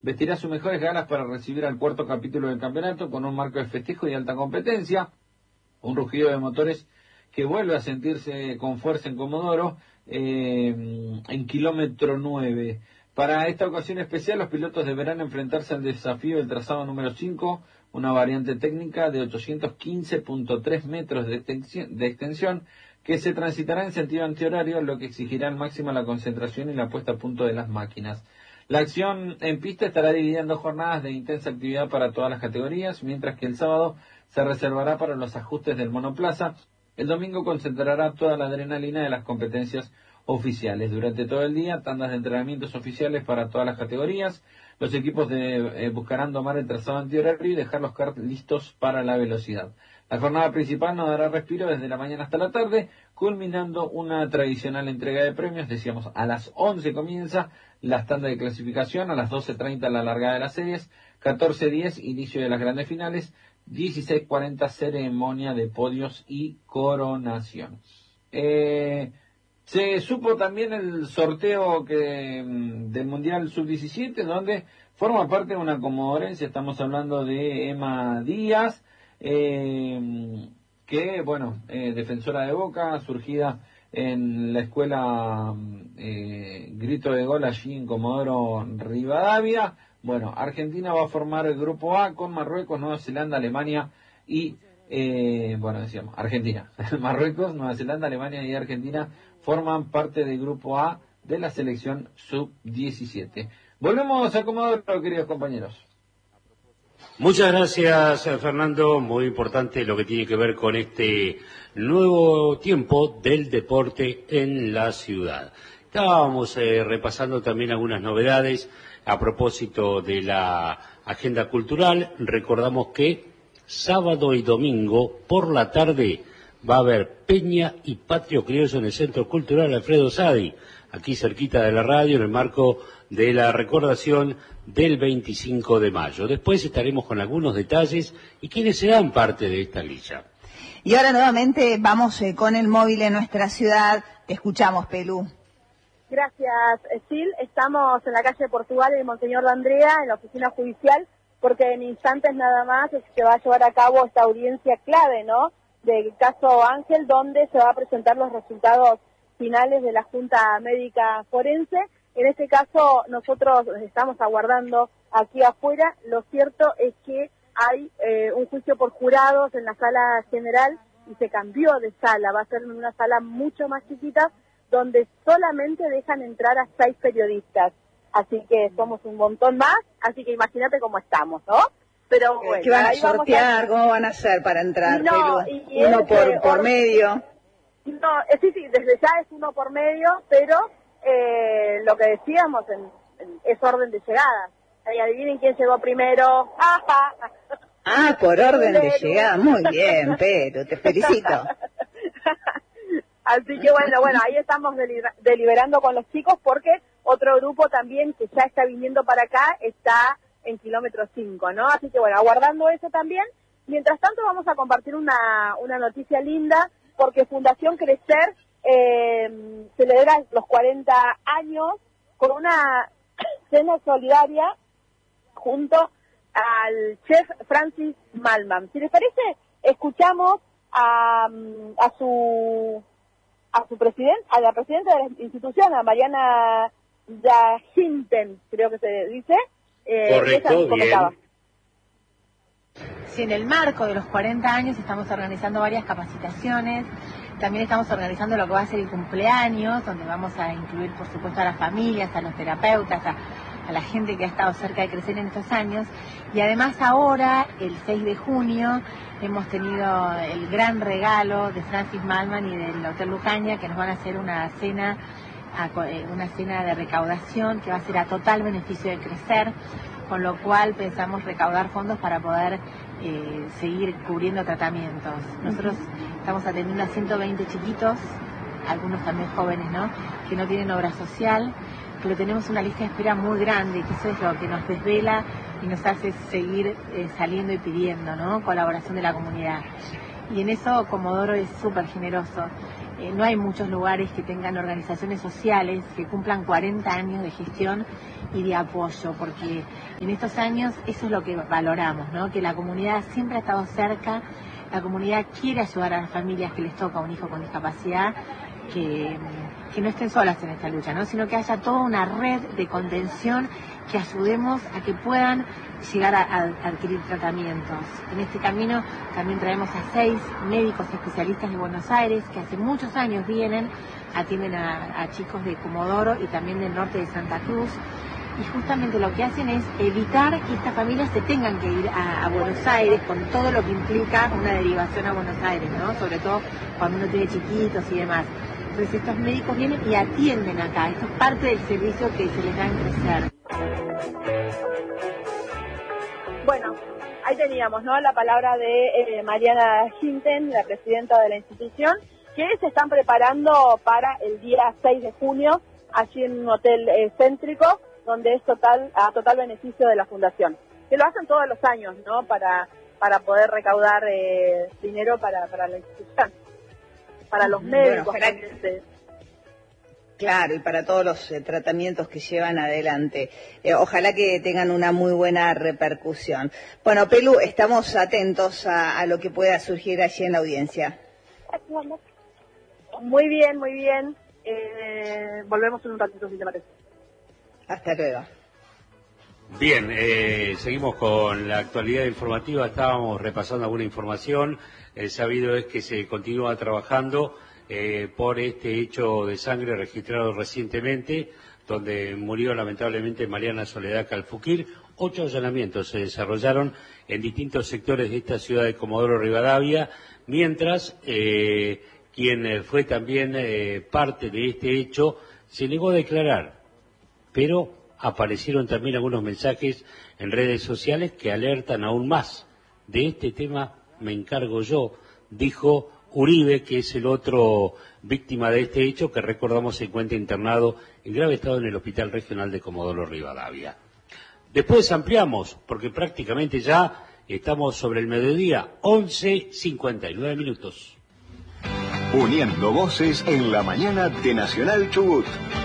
vestirá sus mejores galas para recibir al cuarto capítulo del campeonato con un marco de festejo y alta competencia, un rugido de motores que vuelve a sentirse con fuerza en Comodoro en kilómetro 9. Para esta ocasión especial, los pilotos deberán enfrentarse al desafío del trazado número 5, una variante técnica de 815.3 metros de extensión que se transitará en sentido antihorario, lo que exigirá al máximo la concentración y la puesta a punto de las máquinas. La acción en pista estará dividida en 2 jornadas de intensa actividad para todas las categorías, mientras que el sábado se reservará para los ajustes del monoplaza. El domingo concentrará toda la adrenalina de las competencias oficiales. Durante todo el día, tandas de entrenamientos oficiales para todas las categorías. Los equipos buscarán domar el trazado antihorario y dejar los karts listos para la velocidad. La jornada principal no dará respiro desde la mañana hasta la tarde, culminando una tradicional entrega de premios. Decíamos, a las 11 comienza la tanda de clasificación, a las 12:30 la largada de las series, 14:10 inicio de las grandes finales, 16:40 ceremonia de podios y coronación. Se supo también el sorteo del Mundial Sub-17, donde forma parte de una comodorense. Estamos hablando de Emma Díaz, que, defensora de Boca, surgida en la escuela Grito de Gol allí en Comodoro Rivadavia. Bueno, Argentina va a formar el grupo A con Marruecos, Nueva Zelanda, Alemania y, decíamos, Argentina. Marruecos, Nueva Zelanda, Alemania y Argentina forman parte del grupo A de la selección Sub-17. Volvemos a Comodoro, queridos compañeros. Muchas gracias, Fernando. Muy importante lo que tiene que ver con este nuevo tiempo del deporte en la ciudad. Estábamos repasando también algunas novedades a propósito de la agenda cultural. Recordamos que sábado y domingo por la tarde va a haber Peña y Patrio Criollo en el Centro Cultural Alfredo Sadi, aquí cerquita de la radio, en el marco de la recordación del 25 de mayo. Después estaremos con algunos detalles y quiénes serán parte de esta lista. Y ahora nuevamente vamos con el móvil en nuestra ciudad. Te escuchamos, Pelú. Gracias, Sil. Estamos en la calle Portugal de Monseñor de Andrea, en la oficina judicial, porque en instantes nada más se va a llevar a cabo esta audiencia clave, ¿no?, del caso Ángel, donde se va a presentar los resultados finales de la Junta Médica Forense. En este caso, nosotros estamos aguardando aquí afuera. Lo cierto es que hay un juicio por jurados en la sala general y se cambió de sala. Va a ser en una sala mucho más chiquita, donde solamente dejan entrar a 6 periodistas. Así que somos un montón más, así que imagínate cómo estamos, ¿no? Pero bueno, ¿qué van a sortear? ¿Cómo van a hacer para entrar? No, uno por medio. No, sí, desde ya es uno por medio, pero lo que decíamos es orden de llegada. Ahí adivinen quién llegó primero. Ah, por orden de llegada. Muy bien, Pedro, te felicito. Así que bueno, ahí estamos deliberando con los chicos, porque otro grupo también que ya está viniendo para acá está en kilómetro 5, ¿no? Así que bueno, aguardando eso también. Mientras tanto vamos a compartir una noticia linda, porque Fundación Crecer celebra los 40 años con una cena solidaria junto al chef Francis Mallmann. Si les parece, escuchamos a la presidenta de la institución, a Mariana Jahinten, creo que se dice. Correcto, bien. Sí, en el marco de los 40 años estamos organizando varias capacitaciones. También estamos organizando lo que va a ser el cumpleaños, donde vamos a incluir, por supuesto, a las familias, a los terapeutas, a la gente que ha estado cerca de Crecer en estos años. Y además ahora, el 6 de junio, hemos tenido el gran regalo de Francis Mallmann y del Hotel Lucaña, que nos van a hacer una cena de recaudación que va a ser a total beneficio de Crecer, con lo cual pensamos recaudar fondos para poder seguir cubriendo tratamientos. Nosotros estamos atendiendo a 120 chiquitos, algunos también jóvenes, ¿no?, que no tienen obra social, pero tenemos una lista de espera muy grande, que eso es lo que nos desvela y nos hace seguir saliendo y pidiendo, ¿no?, colaboración de la comunidad. Y en eso Comodoro es súper generoso. no hay muchos lugares que tengan organizaciones sociales que cumplan 40 años de gestión y de apoyo, porque en estos años eso es lo que valoramos, ¿no? Que la comunidad siempre ha estado cerca, la comunidad quiere ayudar a las familias que les toca un hijo con discapacidad, que no estén solas en esta lucha, ¿no? Sino que haya toda una red de contención, que ayudemos a que puedan llegar a adquirir tratamientos. En este camino también traemos a 6 médicos especialistas de Buenos Aires que hace muchos años vienen, atienden a chicos de Comodoro y también del norte de Santa Cruz, y justamente lo que hacen es evitar que estas familias se tengan que ir a Buenos Aires con todo lo que implica una derivación a Buenos Aires, ¿no? Sobre todo cuando uno tiene chiquitos y demás. Entonces estos médicos vienen y atienden acá, esto es parte del servicio que se les da en Crecer. Bueno, ahí teníamos, ¿no?, la palabra de Mariana Hinten, la presidenta de la institución, que se están preparando para el día 6 de junio, allí en un hotel céntrico, donde es a total beneficio de la fundación. Que lo hacen todos los años, ¿no?, para poder recaudar dinero para la institución, para los médicos. Bueno, claro, y para todos los tratamientos que llevan adelante. Ojalá que tengan una muy buena repercusión. Bueno, Pelu, estamos atentos a lo que pueda surgir allí en la audiencia. Muy bien, muy bien. Volvemos en un ratito, si te parece. Hasta luego. Bien, seguimos con la actualidad informativa. Estábamos repasando alguna información. Sabido es que se continúa trabajando por este hecho de sangre registrado recientemente, donde murió lamentablemente Mariana Soledad Calfuquir. 8 allanamientos se desarrollaron en distintos sectores de esta ciudad de Comodoro Rivadavia, mientras quien fue también parte de este hecho se negó a declarar, pero aparecieron también algunos mensajes en redes sociales que alertan aún más. De este tema me encargo yo, dijo Uribe, que es el otro víctima de este hecho, que recordamos se encuentra internado en grave estado en el Hospital Regional de Comodoro Rivadavia. Después ampliamos, porque prácticamente ya estamos sobre el mediodía, 11:59 minutos. Uniendo voces en la mañana de Nacional Chubut.